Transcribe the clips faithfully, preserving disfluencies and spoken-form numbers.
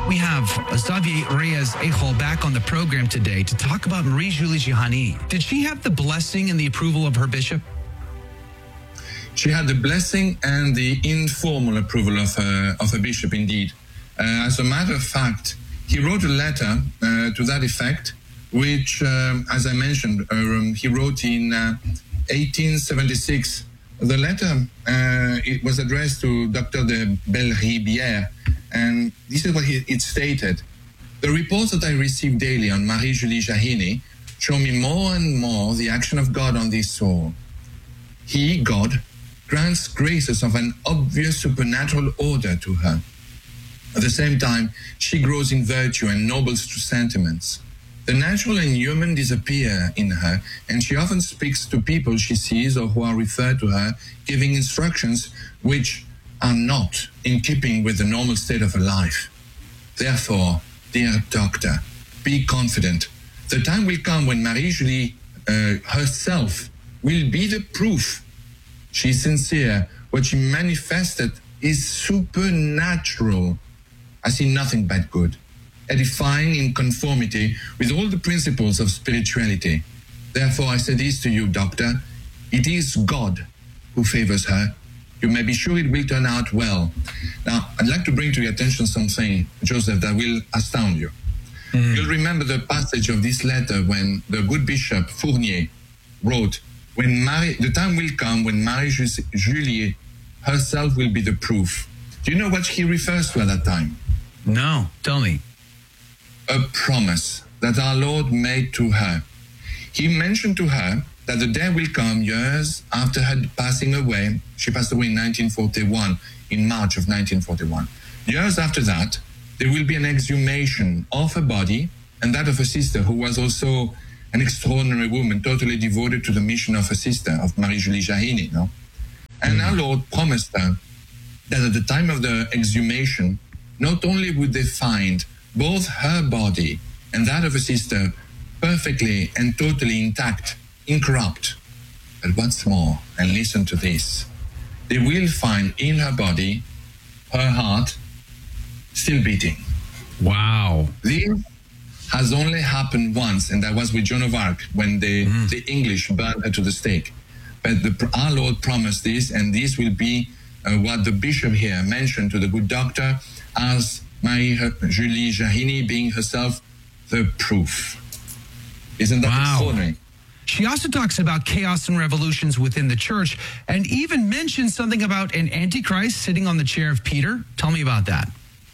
We have Xavier Reyes-Echol back on the program today to talk about Marie-Julie Jihani. Did she have the blessing and the approval of her bishop? She had the blessing and the informal approval of her, of her bishop, indeed. Uh, as a matter of fact, he wrote a letter uh, to that effect, which, um, as I mentioned, um, he wrote in uh, eighteen seventy-six. The letter uh, it was addressed to Doctor de Bellrivière, and this is what he, it stated. The reports that I receive daily on Marie-Julie Jahini show me more and more the action of God on this soul. He, God, grants graces of an obvious supernatural order to her. At the same time, she grows in virtue and noble sentiments. The natural and human disappear in her, and she often speaks to people she sees or who are referred to her, giving instructions which are not in keeping with the normal state of her life. Therefore, dear doctor, be confident. The time will come when Marie-Julie uh, herself will be the proof. She is sincere. What she manifested is supernatural. I see nothing but good, edifying in conformity with all the principles of spirituality. Therefore, I say this to you, doctor. It is God who favors her. You may be sure it will turn out well. Now, I'd like to bring to your attention something, Joseph, that will astound you. Mm. You'll remember the passage of this letter when the good Bishop Fournier wrote, "When Marie, the time will come when Marie-Julie herself will be the proof." Do you know what he refers to at that time? No, tell me. A promise that our Lord made to her. He mentioned to her that the day will come years after her passing away. She passed away in nineteen forty-one, in March of nineteen forty-one. Years after that, there will be an exhumation of her body and that of her sister, who was also an extraordinary woman, totally devoted to the mission of her sister, of Marie-Julie Jahini. No? And our Lord promised her that at the time of the exhumation, not only would they find both her body and that of her sister perfectly and totally intact, incorrupt, but what's more, and listen to this, they will find in her body her heart still beating. Wow. This has only happened once, and that was with Joan of Arc when the, mm. the English burned her to the stake. But the, our Lord promised this, and this will be uh, what the bishop here mentioned to the good doctor as Marie-Julie Jahini being herself the proof. Isn't that wow. extraordinary? She also talks about chaos and revolutions within the church, and even mentions something about an antichrist sitting on the chair of Peter. Tell me about that.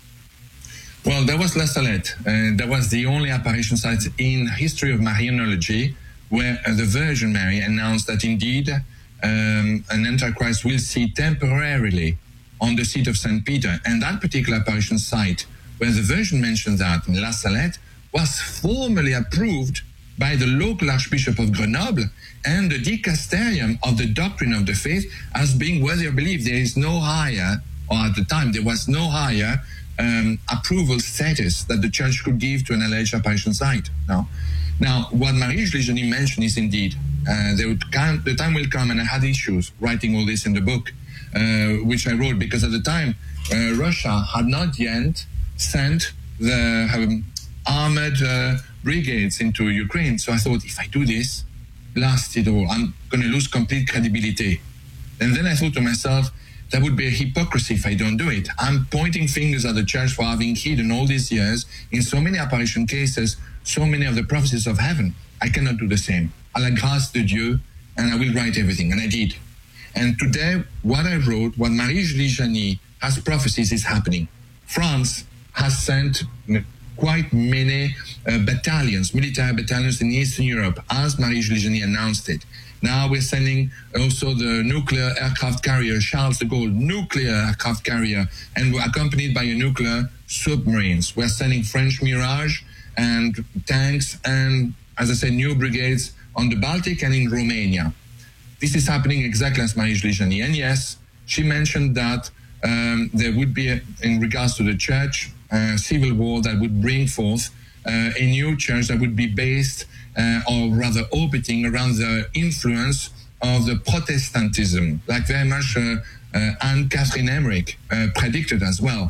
Well, that was La Salette. Uh, that was the only apparition site in history of Marianology where uh, the Virgin Mary announced that indeed um, an antichrist will sit temporarily on the seat of Saint Peter. And that particular apparition site where the Virgin mentioned that in La Salette was formally approved by the local Archbishop of Grenoble and the Dicasterium of the Doctrine of the Faith as being worthy of belief. There is no higher, or at the time there was no higher um, approval status that the Church could give to an alleged apparition site. Now, now what Marie-Julie Jahini mentioned is indeed, uh, there would come, the time will come, and I had issues writing all this in the book, uh, which I wrote, because at the time, uh, Russia had not yet sent the um, armored uh, brigades into Ukraine. So I thought, if I do this, blast it all, I'm going to lose complete credibility. And then I thought to myself, that would be a hypocrisy if I don't do it. I'm pointing fingers at the Church for having hidden all these years, in so many apparition cases, so many of the prophecies of heaven. I cannot do the same. À la grâce de Dieu, and I will write everything, and I did. And today, what I wrote, what Marie-Julie Jahini has prophesied is happening. France has sent quite many uh, battalions, military battalions in Eastern Europe, as Marie-Julie Jahini announced it. Now we're sending also the nuclear aircraft carrier, Charles de Gaulle, nuclear aircraft carrier, and we're accompanied by a nuclear submarines. We're sending French Mirage and tanks and, as I said, new brigades on the Baltic and in Romania. This is happening exactly as Marie-Julie Jahini. And yes, she mentioned that um, there would be, a, in regards to the church, a civil war that would bring forth uh, a new church that would be based Uh, or rather orbiting around the influence of the Protestantism, like very much uh, uh, Anne Catherine Emmerich uh, predicted as well.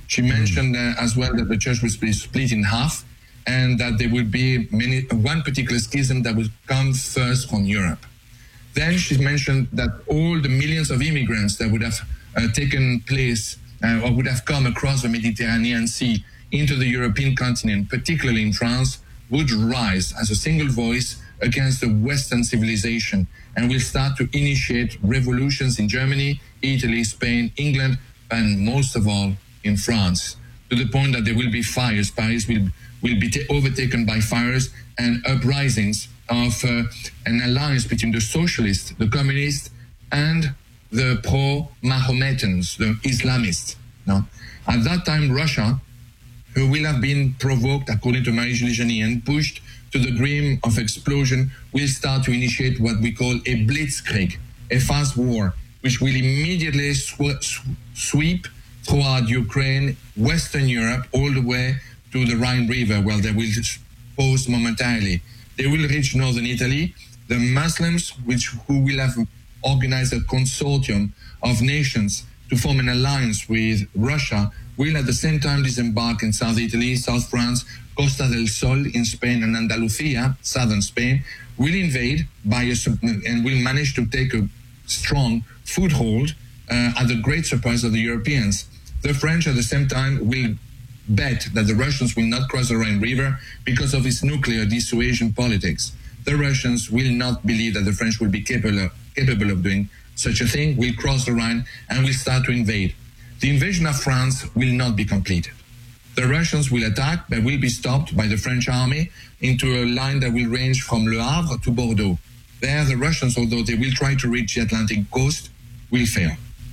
She mentioned uh, as well that the church will be split in half, and that there would be many, one particular schism that would come first from Europe. Then she mentioned that all the millions of immigrants that would have uh, taken place uh, or would have come across the Mediterranean Sea into the European continent, particularly in France, would rise as a single voice against the Western civilization and will start to initiate revolutions in Germany, Italy, Spain, England, and most of all in France, to the point that there will be fires. Paris will, will be t- overtaken by fires and uprisings of uh, an alliance between the socialists, the communists, and the pro-Mahometans, the Islamists. No? At that time, Russia, who will have been provoked, according to Marie-Julie Jahenny, and pushed to the brink of explosion, will start to initiate what we call a blitzkrieg, a fast war, which will immediately sw- sw- sweep throughout Ukraine, Western Europe, all the way to the Rhine River, where they will pause momentarily. They will reach northern Italy. The Muslims, which who will have organized a consortium of nations to form an alliance with Russia, will at the same time disembark in South Italy, South France, Costa del Sol in Spain, and Andalusia, southern Spain, will invade by a, and will manage to take a strong foothold uh, at the great surprise of the Europeans. The French at the same time will bet that the Russians will not cross the Rhine River because of its nuclear dissuasion politics. The Russians will not believe that the French will be capable of, capable of doing such a thing, will cross the Rhine and will start to invade. The invasion of France will not be completed. The Russians will attack, but will be stopped by the French army into a line that will range from Le Havre to Bordeaux. There, the Russians, although they will try to reach the Atlantic coast, will fail.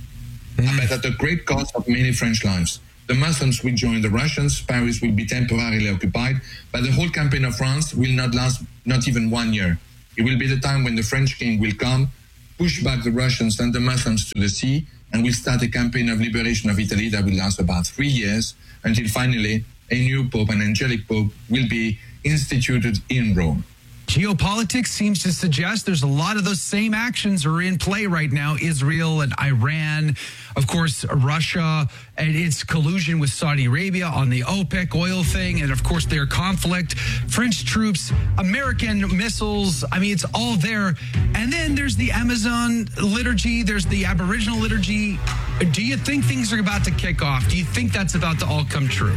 Mm. But at the great cost of many French lives. The Muslims will join the Russians, Paris will be temporarily occupied, but the whole campaign of France will not last not even one year. It will be the time when the French king will come, push back the Russians and the Muslims to the sea, and will start a campaign of liberation of Italy that will last about three years, until finally a new pope, an angelic pope, will be instituted in Rome. Geopolitics seems to suggest there's a lot of those same actions are in play right now. Israel and Iran, of course, Russia and its collusion with Saudi Arabia on the OPEC oil thing, and of course their conflict, French troops, American missiles. I mean, it's all there. And then there's the Amazon liturgy. There's the Aboriginal liturgy. Do you think things are about to kick off? Do you think that's about to all come true?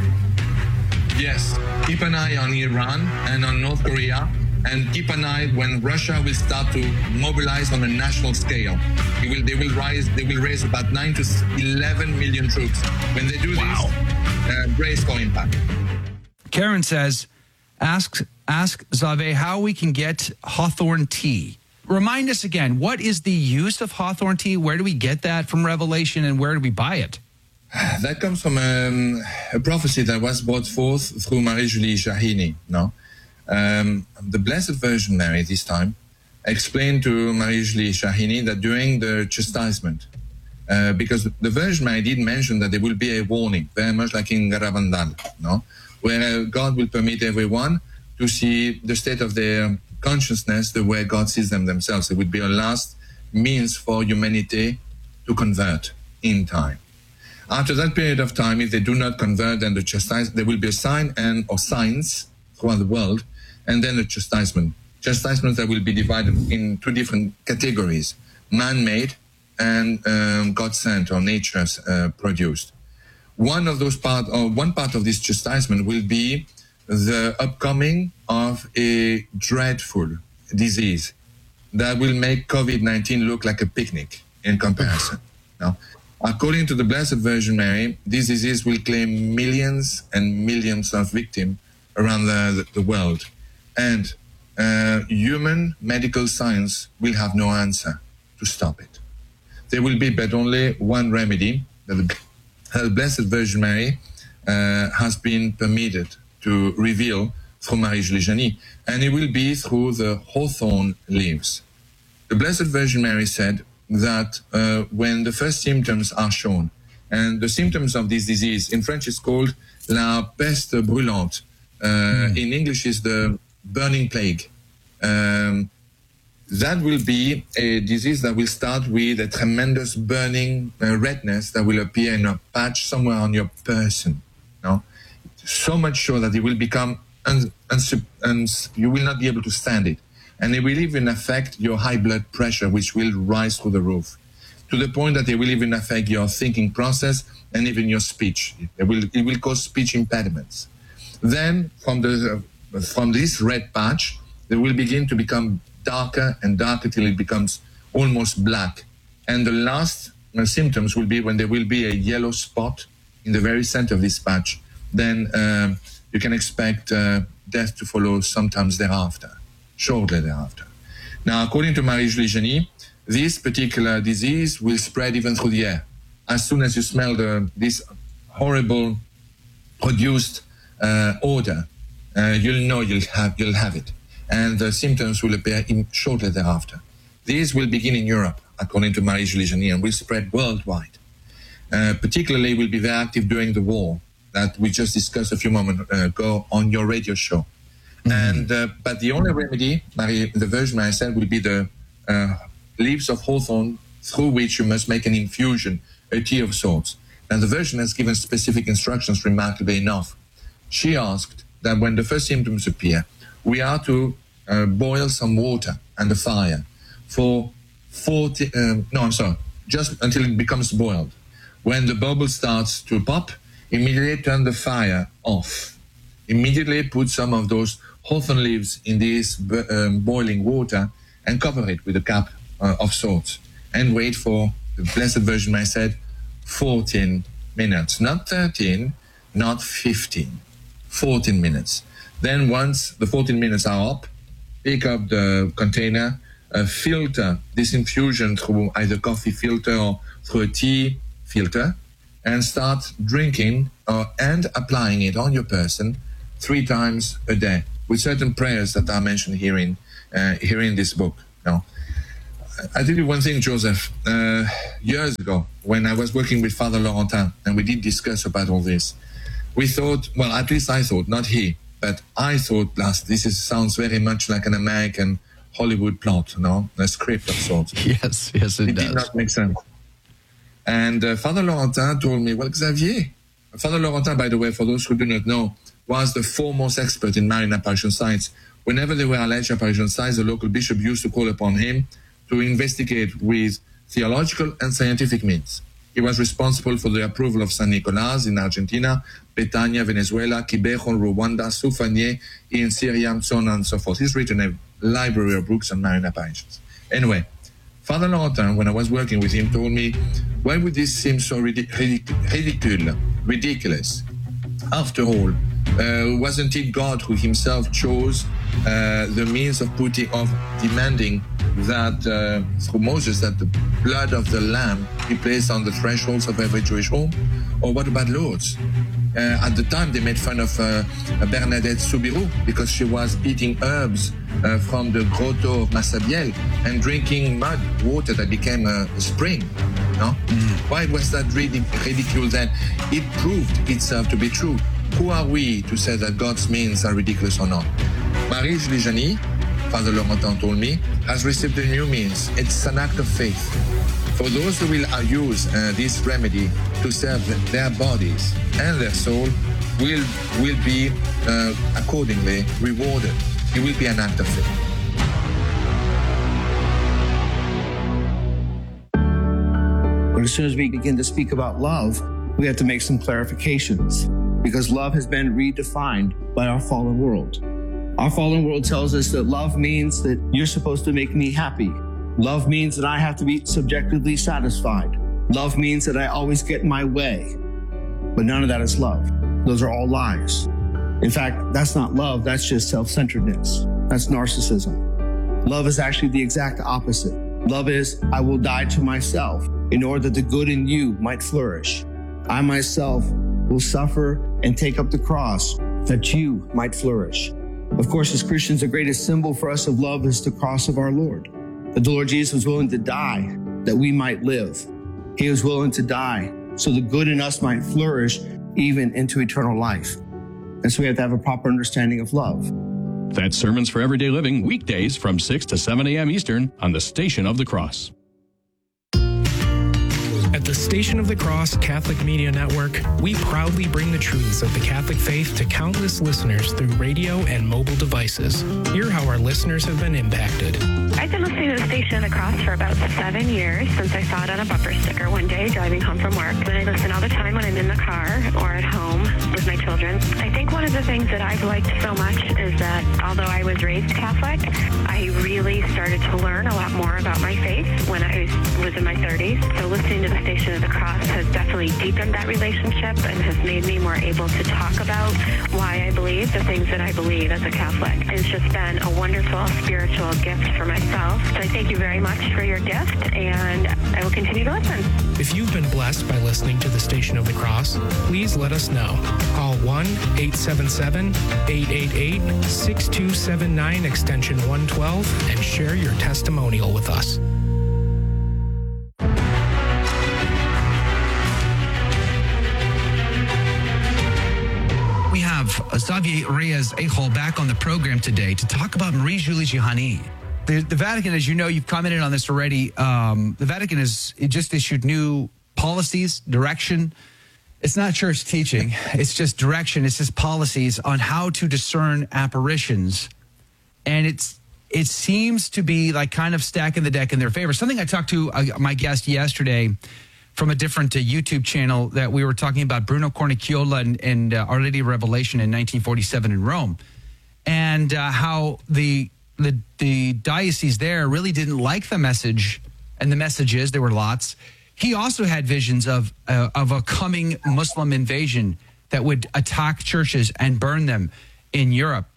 Yes. Keep an eye on Iran and on North Korea. And keep an eye when Russia will start to mobilize on a national scale. It will, they will rise. They will raise about nine to eleven million troops. When they do wow. this, uh, brace for impact. Karen says, "Ask ask Zave how we can get Hawthorn tea. Remind us again. What is the use of Hawthorn tea? Where do we get that from Revelation, and where do we buy it?" That comes from um, a prophecy that was brought forth through Marie-Julie Jahenny. No. Um, the Blessed Virgin Mary this time explained to Marie-Julie Jahenny that during the chastisement, uh, because the Virgin Mary did mention that there will be a warning, very much like in Garavandal, no, where God will permit everyone to see the state of their consciousness the way God sees them themselves. It would be a last means for humanity to convert in time. After that period of time, if they do not convert, then the chastisement, there will be a sign and or signs throughout the world. And then the chastisement. Chastisement that will be divided in two different categories, man-made and um, God-sent or nature uh, produced. One of those part, or one part of this chastisement will be the upcoming of a dreadful disease that will make COVID nineteen look like a picnic in comparison. Now, according to the Blessed Virgin Mary, this disease will claim millions and millions of victims around the, the, the world. And uh, human medical science will have no answer to stop it. There will be but only one remedy that the Blessed Virgin Mary uh, has been permitted to reveal through Marie-Julie Jahenny, and it will be through the hawthorn leaves. The Blessed Virgin Mary said that uh, when the first symptoms are shown, and the symptoms of this disease, in French is called la peste brûlante, uh, mm. in English is the burning plague. Um, that will be a disease that will start with a tremendous burning uh, redness that will appear in a patch somewhere on your person. No? So much so that it will become, un- uns- uns- you will not be able to stand it. And it will even affect your high blood pressure, which will rise through the roof, to the point that it will even affect your thinking process and even your speech. It will, it will cause speech impediments. Then, from the uh, from this red patch, they will begin to become darker and darker till it becomes almost black. And the last uh, symptoms will be when there will be a yellow spot in the very center of this patch. Then uh, you can expect uh, death to follow sometimes thereafter, shortly thereafter. Now, according to Marie-Julie Janis, this particular disease will spread even through the air. As soon as you smell the, this horrible produced uh, odor, uh, you'll know you'll have, you'll have it. And the symptoms will appear in shortly thereafter. These will begin in Europe, according to Marie-Julie Janis, and will spread worldwide. Uh, particularly will be very active during the war that we just discussed a few moments ago on your radio show. Mm-hmm. And uh, but the only remedy, Marie, the Virgin Mary said, will be the uh, leaves of hawthorn, through which you must make an infusion, a tea of sorts. And the Virgin has given specific instructions, remarkably enough. She asked that when the first symptoms appear, we are to uh, boil some water and a fire for forty, um, no, I'm sorry, just until it becomes boiled. When the bubble starts to pop, immediately turn the fire off. Immediately put some of those hawthorn leaves in this um, boiling water and cover it with a cap uh, of sorts. And wait for, the Blessed Virgin Mary said, fourteen minutes. Not thirteen, not fifteen. fourteen minutes. Then once the fourteen minutes are up, pick up the container, uh, filter this infusion through either coffee filter or through a tea filter, and start drinking uh, and applying it on your person three times a day with certain prayers that are mentioned here in, uh, here in this book. No. I tell you one thing, Joseph. Uh, years ago, when I was working with Father Laurentin, and we did discuss about all this, we thought, well, at least I thought, not he, but I thought, last, this is, sounds very much like an American Hollywood plot, no? A script of sorts. Yes, yes, it, it does. It did not make sense. And uh, Father Laurentin told me, well, Xavier, Father Laurentin, by the way, for those who do not know, was the foremost expert in Marian apparition sites. Whenever there were alleged apparition sites, the local bishop used to call upon him to investigate with theological and scientific means. He was responsible for the approval of San Nicolas in Argentina, Petania, Venezuela, Quibejo, Rwanda, Soufanier in Syria, so on and so forth. He's written a library of books on Marian apparitions. Anyway, Father Laurentin, when I was working with him, told me, why would this seem so ridic- ridic- ridicule, ridiculous? After all, uh, wasn't it God who himself chose uh, the means of putting, of demanding that uh, through Moses that the blood of the lamb be placed on the thresholds of every Jewish home? Or what about Lourdes? Uh, at the time, they made fun of uh, Bernadette Soubirous because she was eating herbs uh, from the grotto of Massabielle and drinking mud, water that became a, a spring. No? Mm. Why was that ridic- ridicule then? It proved itself to be true. Who are we to say that God's means are ridiculous or not? Marie-Julie Janis, Father Laurentin told me, has received a new means. It's an act of faith. For those who will use uh, this remedy to serve their bodies and their soul, will will be uh, accordingly rewarded. It will be an act of faith. But as soon as we begin to speak about love, we have to make some clarifications, because love has been redefined by our fallen world. Our fallen world tells us that love means that you're supposed to make me happy. Love means that I have to be subjectively satisfied. Love means that I always get my way. But none of that is love. Those are all lies. In fact, that's not love. That's just self-centeredness. That's narcissism. Love is actually the exact opposite. Love is, I will die to myself in order that the good in you might flourish. I myself will suffer and take up the cross that you might flourish. Of course, as Christians, the greatest symbol for us of love is the cross of our Lord. That the Lord Jesus was willing to die that we might live. He was willing to die so the good in us might flourish even into eternal life. And so we have to have a proper understanding of love. That's Sermons for Everyday Living, weekdays from six to seven a.m. Eastern on the Station of the Cross. At the Station of the Cross Catholic Media Network, we proudly bring the truths of the Catholic faith to countless listeners through radio and mobile devices. Hear how our listeners have been impacted. I've been listening to the Station of the Cross for about seven years since I saw it on a bumper sticker one day driving home from work. And I listen all the time when I'm in the car or at home with my children. I think one of the things that I've liked so much is that although I was raised Catholic, I really started to learn a lot more about my faith when I was in my thirties. So listening to the Station of the Cross has definitely deepened that relationship and has made me more able to talk about why I believe the things that I believe as a Catholic. It's just been a wonderful spiritual gift for myself. So I thank you very much for your gift, and I will continue to listen. If you've been blessed by listening to the Station of the Cross, please let us know. Call one eight seven seven, eight eight eight, six two seven nine extension one twelve and share your testimonial with us. We have Xavier Reyes-Echol back on the program today to talk about Marie-Julie Gihani. The, the Vatican, as you know, you've commented on this already. Um, the Vatican has it just issued new policies, direction. It's not church teaching. It's just direction. It's just policies on how to discern apparitions. And it's it seems to be like kind of stacking the deck in their favor. Something I talked to uh, my guest yesterday from a different uh, YouTube channel that we were talking about Bruno Cornicchiola and, and uh, Our Lady of Revelation in nineteen forty-seven in Rome. And uh, how the... The, the diocese there really didn't like the message and the messages. There were lots. He also had visions of uh, of a coming Muslim invasion that would attack churches and burn them in Europe.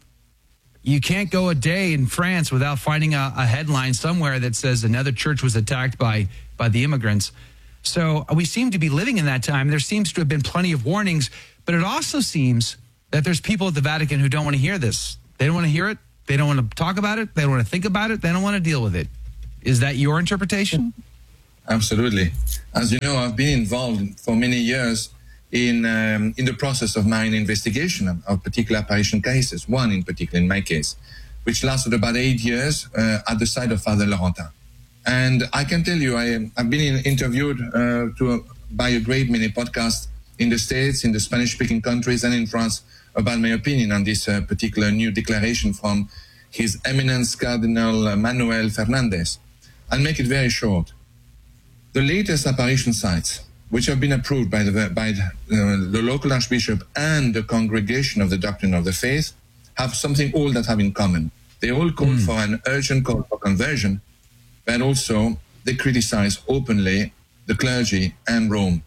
You can't go a day in France without finding a, a headline somewhere that says another church was attacked by by the immigrants. So we seem to be living in that time. There seems to have been plenty of warnings, but it also seems that there's people at the Vatican who don't want to hear this. They don't want to hear it. They don't want to talk about it. They don't want to think about it. They don't want to deal with it. Is that your interpretation? Absolutely. As you know, I've been involved for many years in um, in the process of my investigation of, of particular apparition cases, one in particular in my case, which lasted about eight years uh, at the side of Father Laurentin. And I can tell you, I, I've been in, interviewed uh, to a, by a great many podcasts in the States, in the Spanish-speaking countries, and in France about my opinion on this uh, particular new declaration from His Eminence Cardinal Manuel Fernandez. I'll make it very short. The latest apparition sites, which have been approved by the by the, uh, the local archbishop and the Congregation of the Doctrine of the Faith, have something all that have in common. They all call mm. for an urgent call for conversion, but also they criticize openly the clergy and Rome.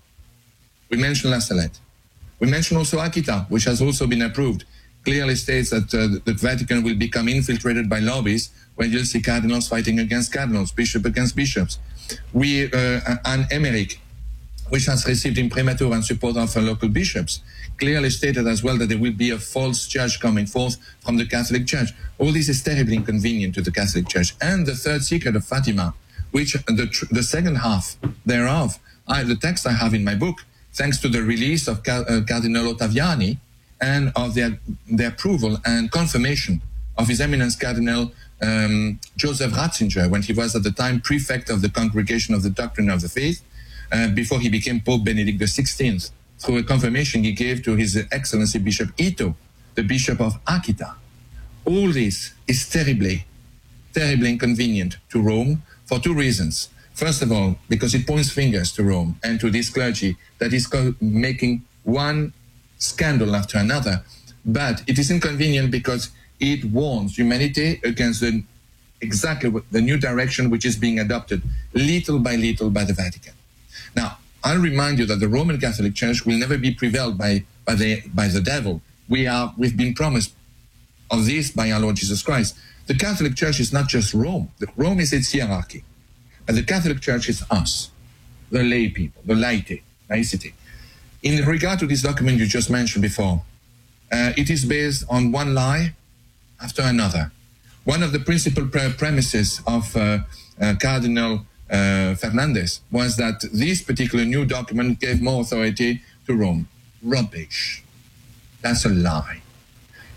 We mentioned La Salette. We mentioned also Akita, which has also been approved. Clearly states that uh, the Vatican will become infiltrated by lobbies when you'll see cardinals fighting against cardinals, bishop against bishops. We, uh, Anne Emmerich, which has received imprimatur and support of uh, local bishops, clearly stated as well that there will be a false church coming forth from the Catholic Church. All this is terribly inconvenient to the Catholic Church. And the third secret of Fatima, which the, tr- the second half thereof, I, the text I have in my book, thanks to the release of Car- uh, Cardinal Ottaviani and of their, their approval and confirmation of His Eminence Cardinal um, Joseph Ratzinger, when he was at the time prefect of the Congregation of the Doctrine of the Faith, uh, before he became Pope Benedict the sixteenth, through a confirmation he gave to His Excellency Bishop Ito, the Bishop of Akita. All this is terribly, terribly inconvenient to Rome for two reasons. First of all, because it points fingers to Rome and to this clergy that is co- making one scandal after another. But it is inconvenient because it warns humanity against the, exactly what, the new direction which is being adopted little by little by the Vatican. Now, I'll remind you that the Roman Catholic Church will never be prevailed by, by, the, by the devil. We are, we've been promised of this by our Lord Jesus Christ. The Catholic Church is not just Rome. The, Rome is its hierarchy. And the Catholic Church is us, the lay people, the laity, laicity. In regard to this document you just mentioned before, uh, it is based on one lie after another. One of the principal pre- premises of uh, uh, Cardinal uh, Fernandez was that this particular new document gave more authority to Rome. Rubbish. That's a lie.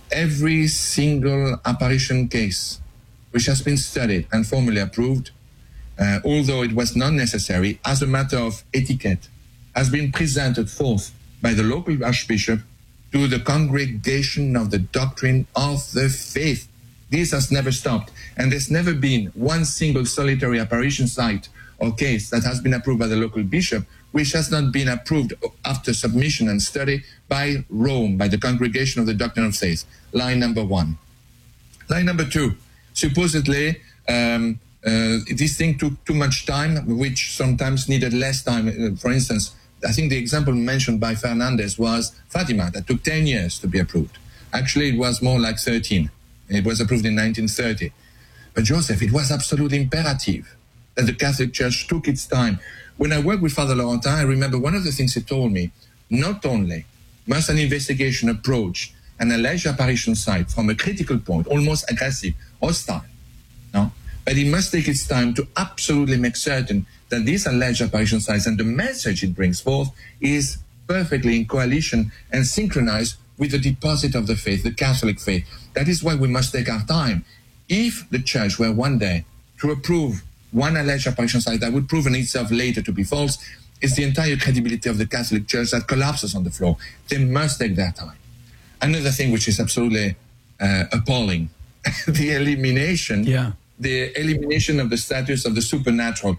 every single apparition case which has been studied and formally approved, uh, although it was not necessary, as a matter of etiquette, has been presented forth by the local archbishop to the congregation of the doctrine of the faith. This has never stopped, and there's never been one single solitary apparition site or case that has been approved by the local bishop which has not been approved after submission and study by Rome, by the congregation of the doctrine of faith. Line number one. Line number two, supposedly um, uh, this thing took too much time, which sometimes needed less time. For instance, I think the example mentioned by Fernandez was Fatima, that took ten years to be approved. Actually, it was more like thirteen. It was approved in nineteen thirty. But Joseph, it was absolutely imperative that the Catholic Church took its time. When I worked with Father Laurentin, I remember one of the things he told me, not only must an investigation approach an alleged apparition site from a critical point, almost aggressive, hostile, no? But it must take its time to absolutely make certain that these alleged apparition sites and the message it brings forth is perfectly in coalition and synchronized with the deposit of the faith, the Catholic faith. That is why we must take our time. If the Church were one day to approve one alleged apparition site that would prove in itself later to be false, it's the entire credibility of the Catholic Church that collapses on the floor. They must take their time. Another thing which is absolutely uh, appalling, the elimination, yeah. the elimination of the status of the supernatural.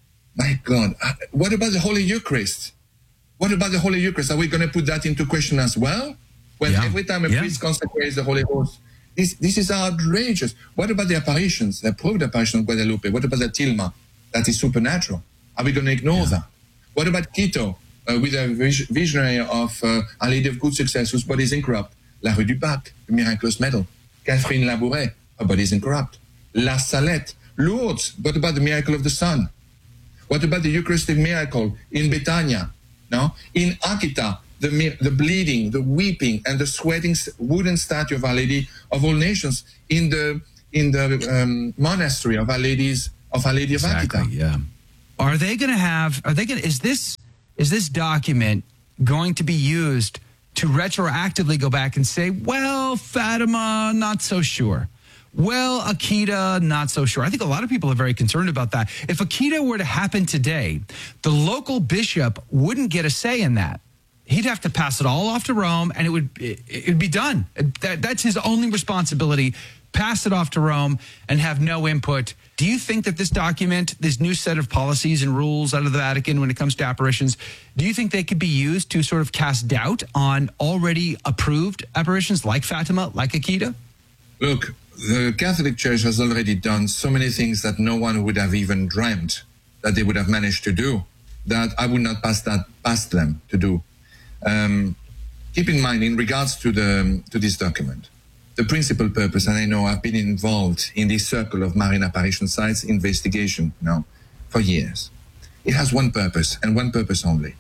My God, what about the Holy Eucharist? What about the Holy Eucharist? Are we going to put that into question as well? When yeah. every time a yeah. priest consecrates the Holy Host, this, this is outrageous. What about the apparitions, the approved apparition of Guadalupe? What about the Tilma? That is supernatural. Are we going to ignore yeah. that? What about Quito, uh, with a vis- visionary of uh, Our Lady of Good Success, whose body is incorrupt? La Rue du Bac, the miraculous medal. Catherine Labouré, her body is incorrupt. La Salette, Lourdes, what about the miracle of the sun? What about the Eucharistic miracle in Betania? No? In Akita, the, the bleeding, the weeping, and the sweating wooden statue of Our Lady of All Nations in the in the um, monastery of Our Ladies of Our Lady exactly, of Akita. Yeah. Are they going to have? Are they going? Is this is this document going to be used to retroactively go back and say, well, Fatima, not so sure. Well, Akita, not so sure. I think a lot of people are very concerned about that. If Akita were to happen today, the local bishop wouldn't get a say in that. He'd have to pass it all off to Rome, and it would it, it'd be done. That, that's his only responsibility. Pass it off to Rome and have no input. Do you think that this document, this new set of policies and rules out of the Vatican when it comes to apparitions, do you think they could be used to sort of cast doubt on already approved apparitions like Fatima, like Akita? Look, the Catholic Church has already done so many things that no one would have even dreamt that they would have managed to do, that I would not pass that past them to do. Um, keep in mind, in regards to the to this document, the principal purpose, and I know I've been involved in this circle of marine apparition sites investigation now for years. It has one purpose, and one purpose only.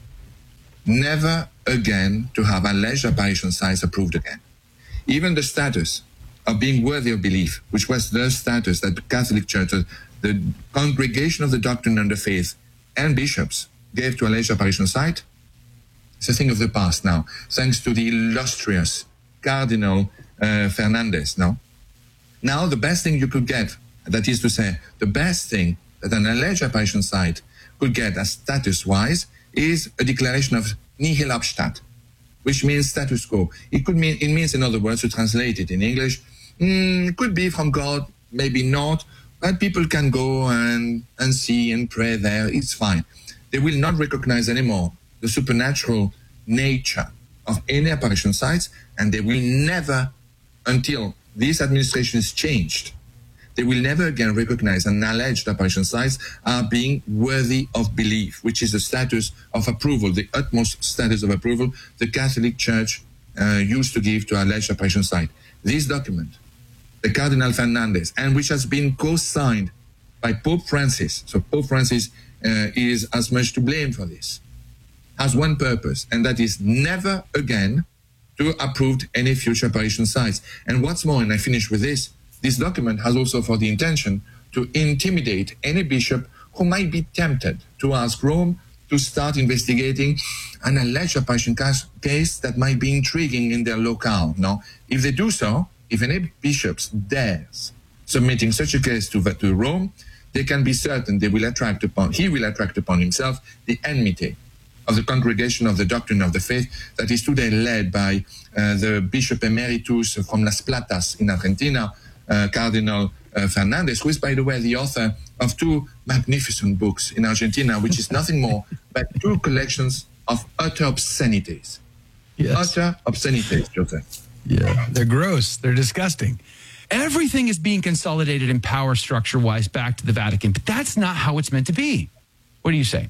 Never again to have alleged apparition sites approved again. Even the status of being worthy of belief, which was the status that the Catholic Church, the congregation of the doctrine and the faith, and bishops gave to alleged apparition site, it's a thing of the past now, thanks to the illustrious Cardinal uh, Fernandez. Now, now the best thing you could get, that is to say, the best thing that an alleged apparition site could get as status-wise is a declaration of nihil obstat, which means status quo. It could mean, it means, in other words, to translate it in English, mm, it could be from God, maybe not, but people can go and, and see and pray there. It's fine. They will not recognize anymore the supernatural nature of any apparition sites, and they will never, until this administration is changed, they will never again recognize an alleged apparition sites are being worthy of belief, which is the status of approval, the utmost status of approval the Catholic Church uh, used to give to alleged apparition site. This document, the Cardinal Fernandez, and which has been co-signed by Pope Francis, so Pope Francis uh, is as much to blame for this, has one purpose, and that is never again to approve any future apparition sites. And what's more, and I finish with this, this document has also for the intention to intimidate any bishop who might be tempted to ask Rome to to start investigating an alleged apparition case that might be intriguing in their locale. No, if they do so, if any bishops dares submitting such a case to, to Rome, they can be certain they will attract upon, he will attract upon himself the enmity of the Congregation of the Doctrine of the Faith that is today led by uh, the Bishop Emeritus from Las Platas in Argentina, uh, Cardinal uh, Fernandez, who is, by the way, the author of two magnificent books in Argentina, which is nothing more but two collections of utter obscenities. Yes. Utter obscenities, Joseph. Yeah, they're gross. They're disgusting. Everything is being consolidated in power structure-wise back to the Vatican, but that's not how it's meant to be. What do you say?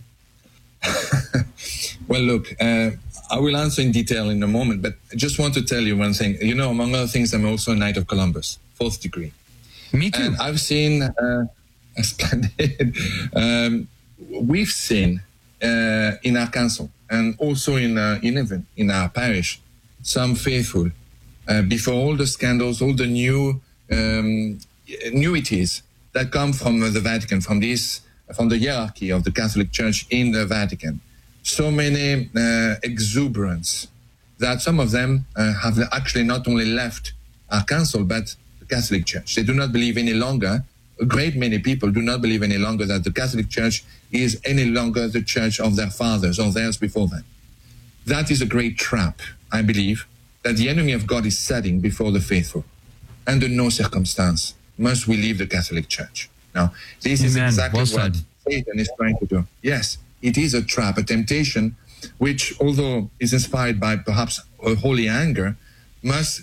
Well, look, uh, I will answer in detail in a moment, but I just want to tell you one thing. You know, among other things, I'm also a Knight of Columbus, fourth degree. Me too. And I've seen, uh, a splendid, um, we've seen uh, in our council and also in, uh, in, even in our parish, some faithful, uh, before all the scandals, all the new um, newities that come from the Vatican, from this, from the hierarchy of the Catholic Church in the Vatican. So many uh, exuberance that some of them uh, have actually not only left our council, but the Catholic Church. They do not believe any longer, a great many people do not believe any longer that the Catholic Church is any longer the church of their fathers or theirs before them. That is a great trap, I believe, that the enemy of God is setting before the faithful. Under no circumstance must we leave the Catholic Church. Now, this Amen. is exactly Well what said. Satan is trying to do. Yes, it is a trap, a temptation, which, although is inspired by perhaps a holy anger, must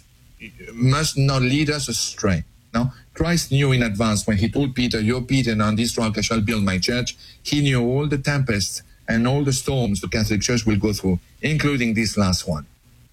must not lead us astray. Now, Christ knew in advance when he told Peter, "You're Peter, and on this rock I shall build my church." He knew all the tempests and all the storms the Catholic Church will go through, including this last one.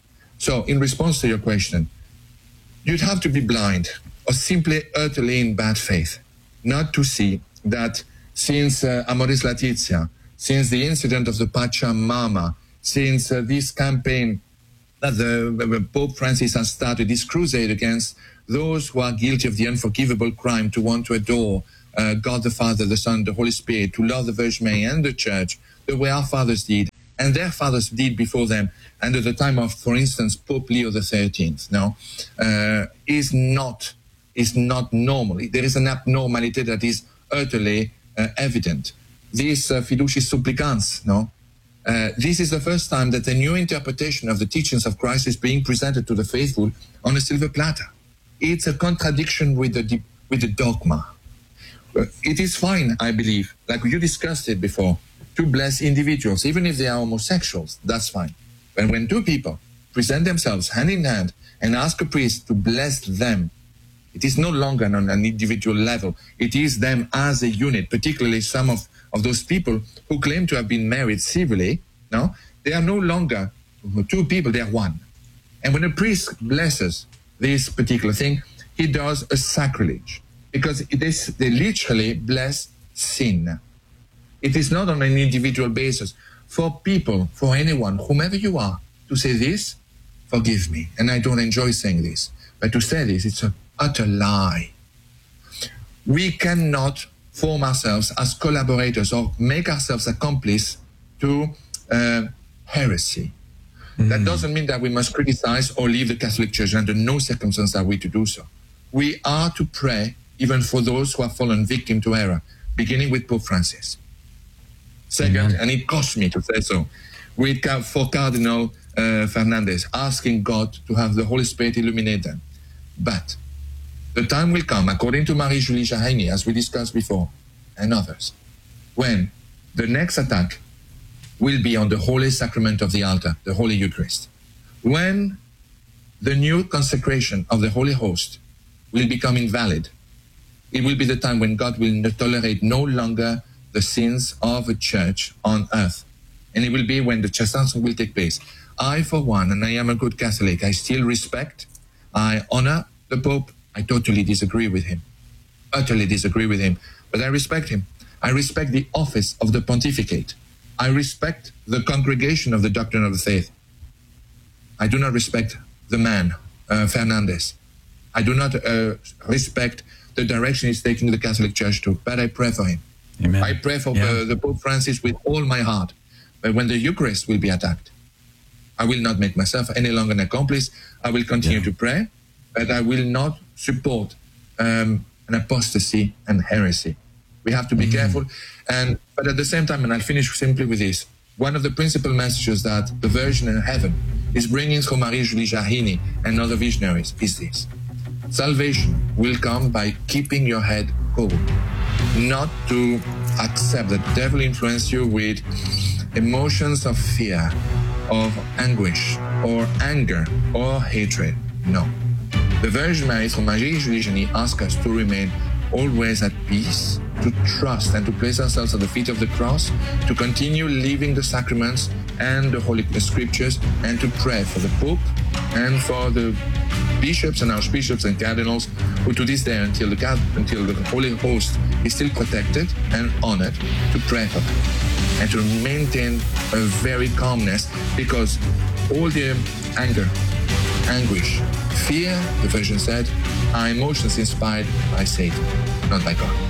So, in response to your question, you'd have to be blind or simply utterly in bad faith not to see that since uh, Amoris Laetitia, since the incident of the Pachamama, since uh, this campaign that the, the Pope Francis has started, this crusade against those who are guilty of the unforgivable crime to want to adore uh, God the Father, the Son, the Holy Spirit, to love the Virgin Mary and the Church, the way our fathers did, and their fathers did before them, and at the time of, for instance, Pope Leo the thirteenth, no, uh, is not is not normal. There is an abnormality that is utterly uh, evident. This uh, fiducis supplicans, no? Uh, this is the first time that a new interpretation of the teachings of Christ is being presented to the faithful on a silver platter. It's a contradiction with the with the dogma. Uh, it is fine, I believe, like you discussed it before, to bless individuals, even if they are homosexuals. That's fine. But when two people present themselves hand in hand and ask a priest to bless them, it is no longer on an individual level. It is them as a unit, particularly some of, of those people who claim to have been married civilly. No, they are no longer two people, they are one. And when a priest blesses this particular thing, he does a sacrilege because it is, they literally bless sin. It is not on an individual basis. For people, for anyone, whomever you are, to say this, forgive me, and I don't enjoy saying this, but to say this, it's an utter lie. We cannot form ourselves as collaborators or make ourselves accomplices to uh, heresy. Mm. That doesn't mean that we must criticize or leave the Catholic Church. Under no circumstance are we to do so. We are to pray even for those who have fallen victim to error, beginning with Pope Francis. Second, Amen. And it cost me to say so, with, for Cardinal uh, Fernandez, asking God to have the Holy Spirit illuminate them. But the time will come, according to Marie-Julie Jahenny, as we discussed before, and others, when the next attack will be on the Holy Sacrament of the altar, the Holy Eucharist. When the new consecration of the Holy Host will become invalid, it will be the time when God will tolerate no longer the sins of a church on earth. And it will be when the chastisement will take place. I, for one, and I am a good Catholic, I still respect, I honor the Pope. I totally disagree with him, utterly disagree with him, but I respect him. I respect the office of the pontificate. I respect the congregation of the Doctrine of the Faith. I do not respect the man, uh, Fernandez. I do not uh, respect the direction he's taking the Catholic Church to, but I pray for him. Amen. I pray for yeah. uh, the Pope Francis with all my heart. but when the Eucharist will be attacked. I will not make myself any longer an accomplice. I will continue yeah. to pray, but I will not support um, an apostasy and heresy. We have to be mm. careful. And but at the same time, and I'll finish simply with this, one of the principal messages that the Virgin in heaven is bringing through Marie-Julie Jarini and other visionaries is this. Salvation will come by keeping your head cool, not to accept that the devil influence you with emotions of fear, of anguish, or anger, or hatred. No. The Virgin Mary through Marie-Julie Jarini asks us to remain always at peace, to trust and to place ourselves at the feet of the cross, to continue living the sacraments and the Holy Scriptures, and to pray for the Pope and for the bishops and archbishops and cardinals who to this day, until the, until the Holy Host is still protected and honored, to pray for them and to maintain a very calmness, because all the anger, anguish, fear, the Virgin said, are emotions inspired by Satan, not by God.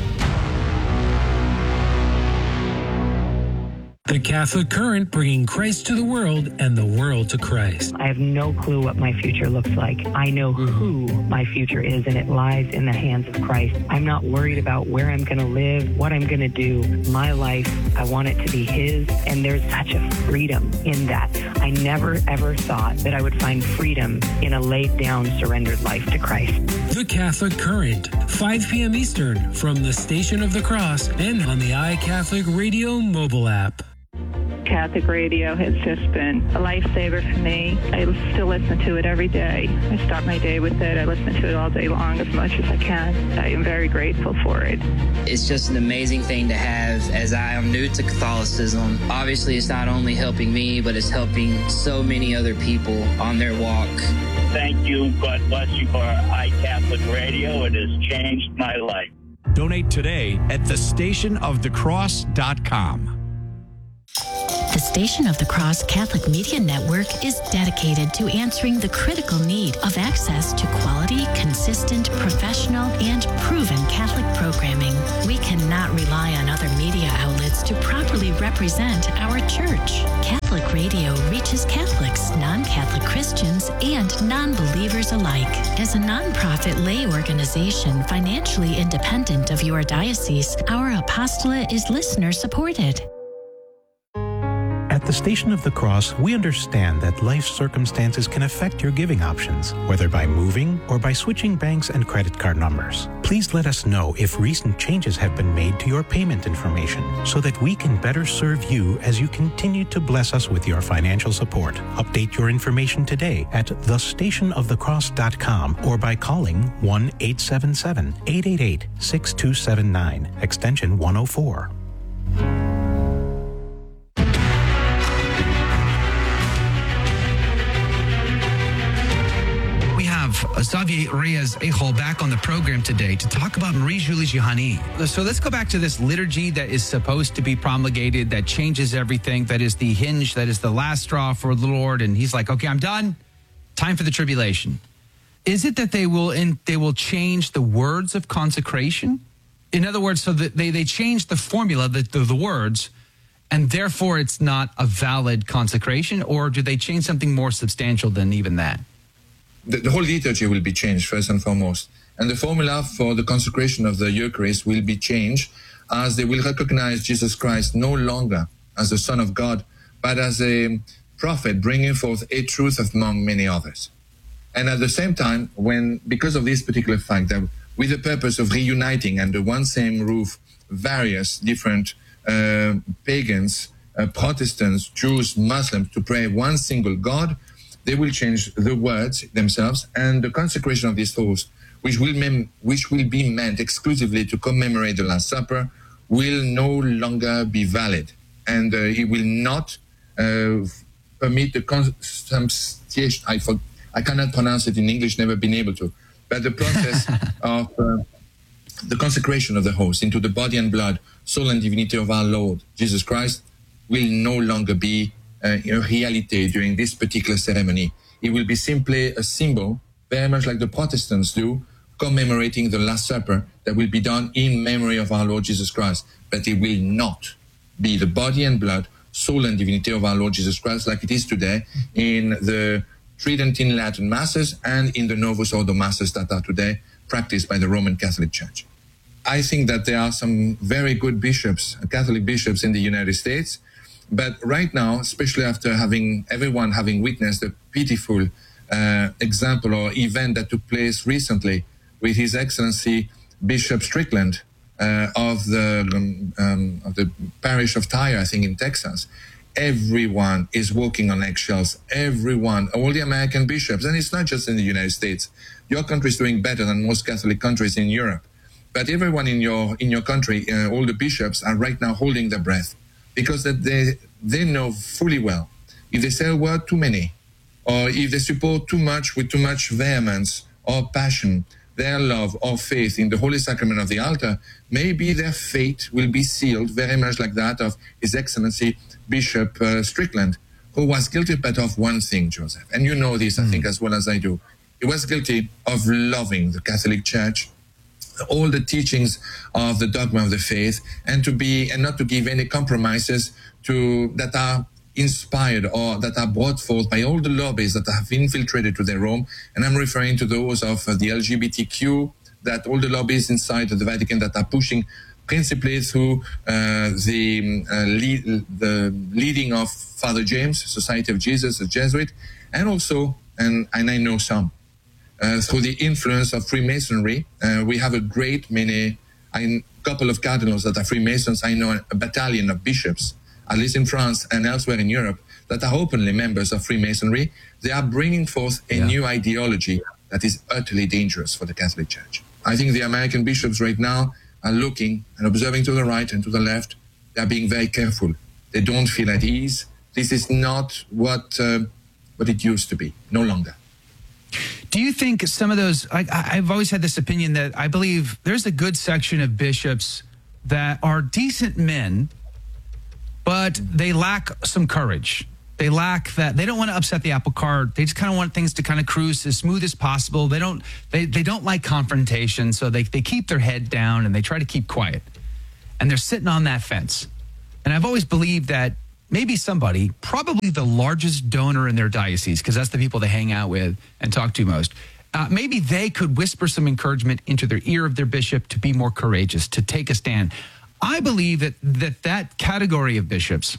The Catholic Current, bringing Christ to the world and the world to Christ. I have no clue what my future looks like. I know who my future is, and it lies in the hands of Christ. I'm not worried about where I'm going to live, what I'm going to do. My life, I want it to be His, and there's such a freedom in that. I never, ever thought that I would find freedom in a laid-down, surrendered life to Christ. The Catholic Current, five p.m. Eastern, from the Station of the Cross and on the iCatholic Radio mobile app. Catholic radio has just been a lifesaver for me. I still listen to it every day. I start my day with it. I listen to it all day long as much as I can. I am very grateful for it. It's just an amazing thing to have, as I am new to Catholicism. Obviously, it's not only helping me, but it's helping so many other people on their walk. Thank you. God bless you for iCatholic Radio. It has changed my life. Donate today at the station of the cross dot com. The Station of the Cross Catholic Media Network is dedicated to answering the critical need of access to quality, consistent, professional, and proven Catholic programming. We cannot rely on other media outlets to properly represent our church. Catholic radio reaches Catholics, non-Catholic Christians, and non-believers alike. As a nonprofit lay organization financially independent of your diocese, our apostolate is listener-supported. At the Station of the Cross, we understand that life circumstances can affect your giving options, whether by moving or by switching banks and credit card numbers. Please let us know if recent changes have been made to your payment information so that we can better serve you as you continue to bless us with your financial support. Update your information today at the station of the cross dot com or by calling one eight seven seven, eight eight eight, six two seven nine, extension one oh four. Xavier Reyes-Ejol back on the program today to talk about Marie-Julie Jarini. So let's go back to this liturgy that is supposed to be promulgated, that changes everything, that is the hinge, that is the last straw for the Lord. And he's like, okay, I'm done. Time for the tribulation. Is it that they will in, they will change the words of consecration? In other words, so that they, they change the formula, the, the, the words, and therefore it's not a valid consecration? Or do they change something more substantial than even that? The, the whole liturgy will be changed, first and foremost. And the formula for the consecration of the Eucharist will be changed, as they will recognize Jesus Christ no longer as the Son of God, but as a prophet bringing forth a truth among many others. And at the same time, when, because of this particular fact, that with the purpose of reuniting under one same roof various different uh, pagans, uh, Protestants, Jews, Muslims, to pray one single God, they will change the words themselves, and the consecration of this host, which will, mem- which will be meant exclusively to commemorate the Last Supper, will no longer be valid. And uh, he will not uh, permit the consubstantiation, I, for- I cannot pronounce it in English, never been able to, but the process of uh, the consecration of the host into the body and blood, soul and divinity of our Lord Jesus Christ will no longer be Uh, a reality during this particular ceremony. It will be simply a symbol, very much like the Protestants do, commemorating the Last Supper that will be done in memory of our Lord Jesus Christ. But it will not be the body and blood soul and divinity of our Lord Jesus Christ, like it is today in the Tridentine Latin Masses and in the Novus Ordo Masses that are today practiced by the Roman Catholic Church. I think that there are some very good bishops, Catholic bishops in the United States, but right now, especially after having everyone having witnessed the pitiful uh, example or event that took place recently with His Excellency Bishop Strickland uh, of the um, um, of the parish of Tyre, I think in Texas, everyone is walking on eggshells. Everyone, all the American bishops, and it's not just in the United States. Your country is doing better than most Catholic countries in Europe. But everyone in your in your country, uh, all the bishops are right now holding their breath because that they they know fully well if they say a word too many, or if they support too much with too much vehemence or passion, their love or faith in the Holy Sacrament of the altar, maybe their fate will be sealed very much like that of His Excellency Bishop uh, Strickland, who was guilty but of one thing, Joseph, and you know this, I think, as well as I do. He was guilty of loving the Catholic Church, all the teachings of the dogma of the faith, and to be and not to give any compromises to that are inspired or that are brought forth by all the lobbies that have infiltrated to their Rome. And I'm referring to those of uh, the L G B T Q, that all the lobbies inside of the Vatican that are pushing principally through uh, the, uh, lead, the leading of Father James, Society of Jesus, a Jesuit, and also, and, and I know some, uh, through the influence of Freemasonry. Uh, we have a great many, a couple of cardinals that are Freemasons. I know a battalion of bishops, at least in France and elsewhere in Europe, that are openly members of Freemasonry. They are bringing forth a yeah. new ideology that is utterly dangerous for the Catholic Church. I think the American bishops right now are looking and observing to the right and to the left. They are being very careful. They don't feel at ease. This is not what uh, what it used to be, no longer. Do you think some of those, I, I've always had this opinion that I believe there's a good section of bishops that are decent men, but they lack some courage. They lack that. They don't want to upset the apple cart. They just kind of want things to kind of cruise as smooth as possible. They don't. They they don't like confrontation, so they they keep their head down and they try to keep quiet. And they're sitting on that fence. And I've always believed that maybe somebody, probably the largest donor in their diocese, because that's the people they hang out with and talk to most, uh, maybe they could whisper some encouragement into their ear of their bishop to be more courageous, to take a stand. I believe that that, that category of bishops,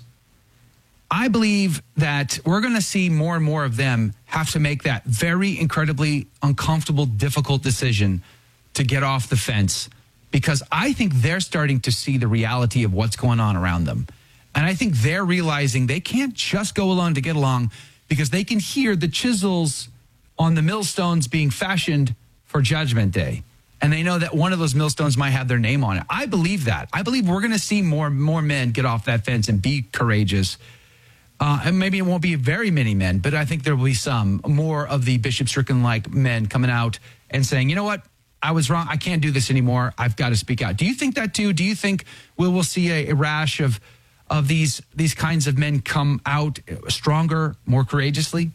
I believe that we're going to see more and more of them have to make that very incredibly uncomfortable, difficult decision to get off the fence, because I think they're starting to see the reality of what's going on around them. And I think they're realizing they can't just go along to get along, because they can hear the chisels on the millstones being fashioned for Judgment Day. And they know that one of those millstones might have their name on it. I believe that. I believe we're going to see more more men get off that fence and be courageous. Uh, and maybe it won't be very many men, but I think there will be some more of the Bishop Strickland-like men coming out and saying, you know what, I was wrong. I can't do this anymore. I've got to speak out. Do you think that too? Do you think we will see a, a rash of of these these kinds of men come out stronger, more courageously?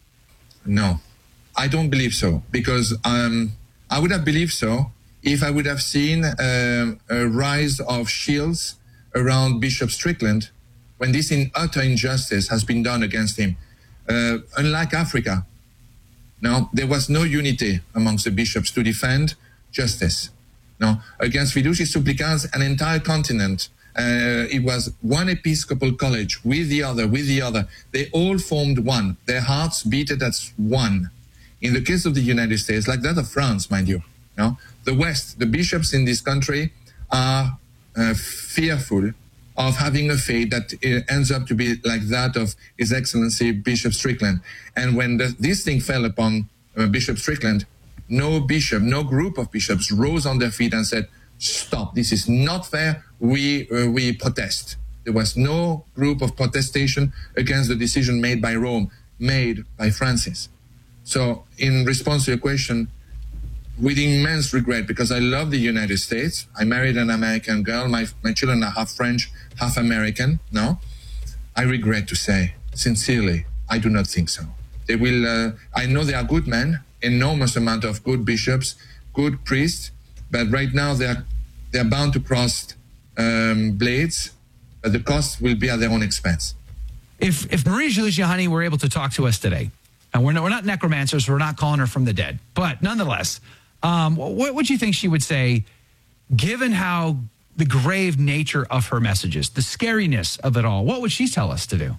No, I don't believe so, because um, I would have believed so if I would have seen um, a rise of shields around Bishop Strickland when this in utter injustice has been done against him. Uh, unlike Africa, now there was no unity amongst the bishops to defend justice. Now, against Fiducia Supplicans, an entire continent, uh, it was one Episcopal college with the other, with the other. They all formed one. Their hearts beat as one. In the case of the United States, like that of France, mind you, no? The West, the bishops in this country are uh, fearful of having a fate that uh, ends up to be like that of His Excellency Bishop Strickland. And when the, this thing fell upon uh, Bishop Strickland, no bishop, no group of bishops rose on their feet and said, stop, this is not fair, we, uh, we protest. There was no group of protestation against the decision made by Rome, made by Francis. So in response to your question, with immense regret, because I love the United States. I married an American girl. My, my children are half French, half American. No, I regret to say, sincerely, I do not think so. They will, uh, I know they are good men, enormous amount of good bishops, good priests, but right now they are, they are bound to cross um, blades. but the cost will be at their own expense. If if Marie-Julie Gianni were able to talk to us today, and we're not, we're not necromancers, we're not calling her from the dead, but nonetheless, um, what would you think she would say, given how the grave nature of her messages, the scariness of it all? What would she tell us to do?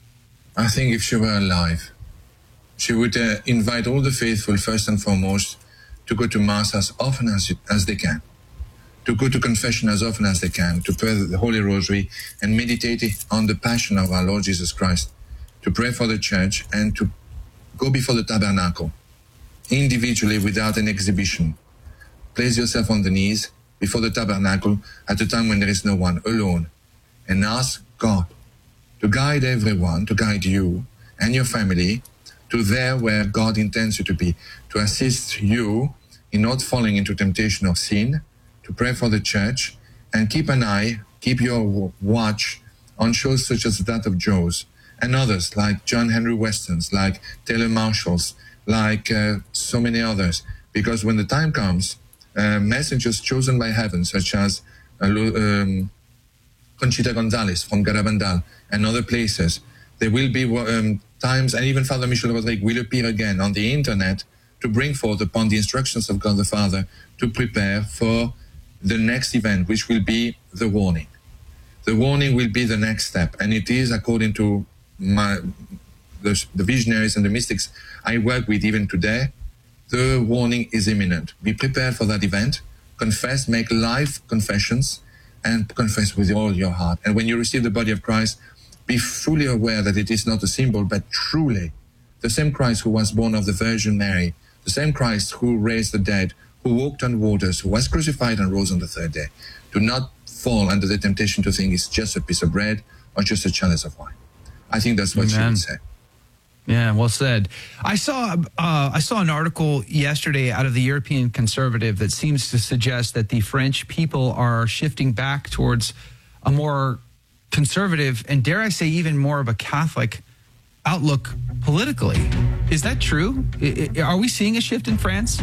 I think if she were alive, she would uh, invite all the faithful, first and foremost, to go to Mass as often as, as they can, to go to confession as often as they can, to pray the Holy Rosary and meditate on the passion of our Lord Jesus Christ, to pray for the church and to go before the tabernacle, individually without an exhibition. Place yourself on the knees before the tabernacle at a time when there is no one, alone, and ask God to guide everyone, to guide you and your family to there where God intends you to be, to assist you in not falling into temptation of sin, to pray for the church, and keep an eye, keep your watch on shows such as that of Joe's and others like John Henry Weston's, like Taylor Marshall's, like uh, so many others. Because when the time comes, uh, messengers chosen by heaven, such as uh, um, Conchita Gonzalez from Garabandal and other places, there will be um, times, and even Father Michel Rodrigue will appear again on the internet to bring forth upon the instructions of God the Father to prepare for the next event, which will be the warning. The warning will be the next step, and it is, according to my, the, the visionaries and the mystics I work with even today, the warning is imminent. Be prepared for that event, confess, make live confessions, and confess with all your heart. And when you receive the body of Christ, be fully aware that it is not a symbol, but truly the same Christ who was born of the Virgin Mary, the same Christ who raised the dead, who walked on waters, who was crucified and rose on the third day. Do not fall under the temptation to think it's just a piece of bread or just a chalice of wine. I think that's what Amen. She would say. Yeah, well said. I saw uh, I saw an article yesterday out of the European Conservative that seems to suggest that the French people are shifting back towards a more conservative and, dare I say, even more of a Catholic outlook politically. Is that true? I, I, are we seeing a shift in France?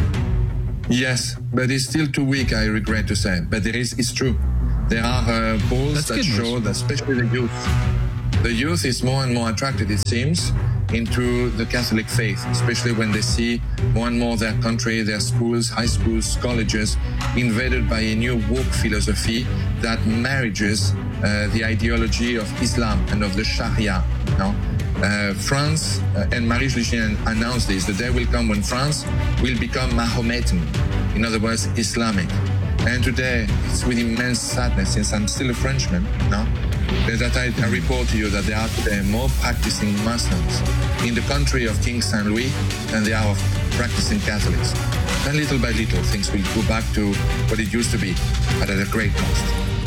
Yes, but it's still too weak, I regret to say. But it is, it's true. There are uh, polls that show that especially the youth, the youth is more and more attracted, it seems, into the Catholic faith, especially when they see more and more their country, their schools, high schools, colleges invaded by a new woke philosophy that marriages uh, the ideology of Islam and of the Sharia. You know? uh, France, uh, and Marie-Julie Gianni announced this, the day will come when France will become Mahometan, in other words, Islamic. And today, it's with immense sadness, since I'm still a Frenchman, no? that I, I report to you that there are today more practicing Muslims in the country of King Saint Louis than there are of practicing Catholics. And little by little, things will go back to what it used to be, but at a great cost.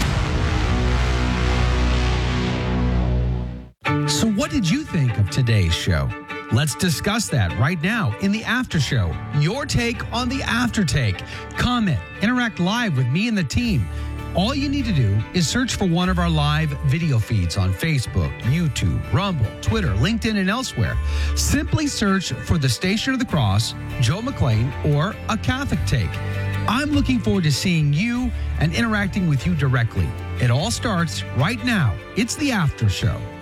So what did you think of today's show? Let's discuss that right now in the after show. Your take on the after take. Comment, interact live with me and the team. All you need to do is search for one of our live video feeds on Facebook, YouTube, Rumble, Twitter, LinkedIn, and elsewhere. Simply search for the Station of the Cross, Joe McClain, or A Catholic Take. I'm looking forward to seeing you and interacting with you directly. It all starts right now. It's the after show.